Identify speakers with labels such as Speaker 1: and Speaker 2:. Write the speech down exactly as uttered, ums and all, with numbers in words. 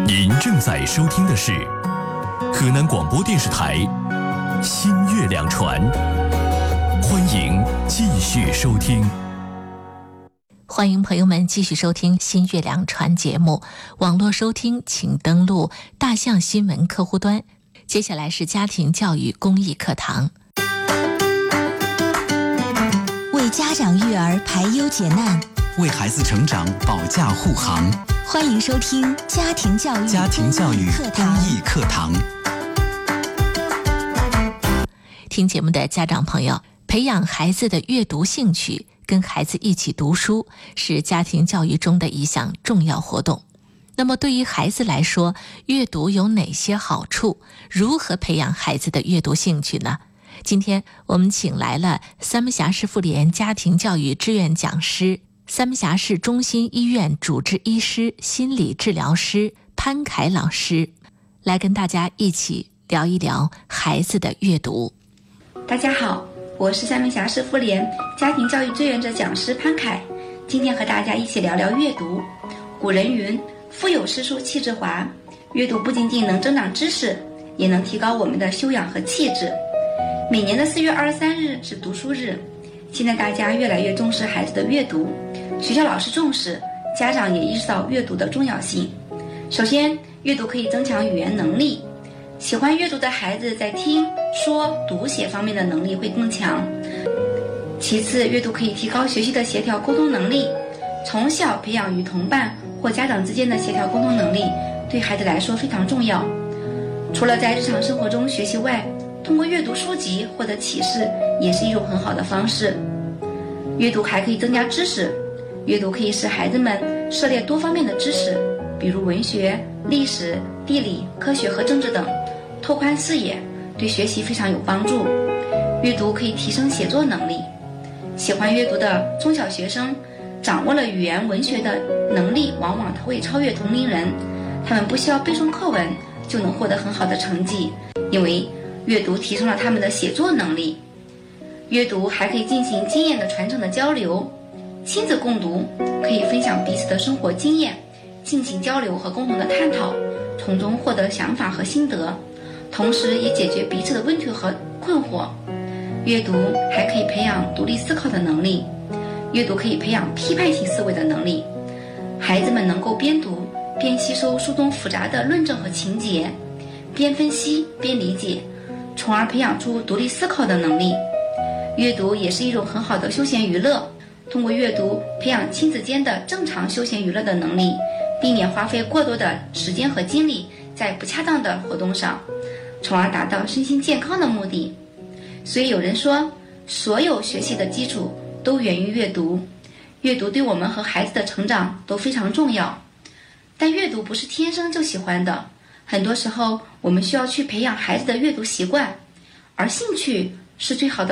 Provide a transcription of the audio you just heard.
Speaker 1: 您正在收听的是河南广播电视台新月亮传，欢迎继续收听。
Speaker 2: 欢迎朋友们继续收听新月亮传节目，网络收听请登录大象新闻客户端。接下来是家庭教育公益课堂，
Speaker 3: 为家长育儿排忧解难，
Speaker 4: 为孩子成长保驾护航。
Speaker 3: 欢迎收听家庭教育
Speaker 4: 家庭教育公益课堂。
Speaker 2: 听节目的家长朋友，培养孩子的阅读兴趣，跟孩子一起读书是家庭教育中的一项重要活动。那么对于孩子来说，阅读有哪些好处？如何培养孩子的阅读兴趣呢？今天我们请来了三门峡市妇联家庭教育志愿讲师、三门峡市中心医院主治医师、心理治疗师潘凯老师，来跟大家一起聊一聊孩子的阅读。
Speaker 5: 大家好，我是三门峡市妇联家庭教育志愿者讲师潘凯，今天和大家一起聊聊阅读。古人云，腹有诗书气自华，阅读不仅仅能增长知识，也能提高我们的修养和气质。每年的四月二十三日是读书日，现在大家越来越重视孩子的阅读，学校老师重视，家长也意识到阅读的重要性。首先，阅读可以增强语言能力，喜欢阅读的孩子在听、说、读写方面的能力会更强。其次，阅读可以提高学习的协调沟通能力，从小培养与同伴或家长之间的协调沟通能力，对孩子来说非常重要。除了在日常生活中学习外，通过阅读书籍获得启示也是一种很好的方式。阅读还可以增加知识，阅读可以使孩子们涉猎多方面的知识，比如文学、历史、地理、科学和政治等，拓宽视野，对学习非常有帮助。阅读可以提升写作能力，喜欢阅读的中小学生掌握了语言文学的能力，往往会超越同龄人，他们不需要背诵课文就能获得很好的成绩，因为阅读提升了他们的写作能力。阅读还可以进行经验的传承的交流，亲子共读可以分享彼此的生活经验，进行交流和共同的探讨，从中获得想法和心得，同时也解决彼此的问题和困惑。阅读还可以培养独立思考的能力，阅读可以培养批判性思维的能力，孩子们能够边读边吸收书中复杂的论证和情节，边分析边理解，从而培养出独立思考的能力。阅读也是一种很好的休闲娱乐，通过阅读培养亲子间的正常休闲娱乐的能力，避免花费过多的时间和精力在不恰当的活动上，从而达到身心健康的目的。所以有人说，所有学习的基础都源于阅读，阅读对我们和孩子的成长都非常重要。但阅读不是天生就喜欢的，很多时候我们需要去培养孩子的阅读习惯，而兴趣是最好的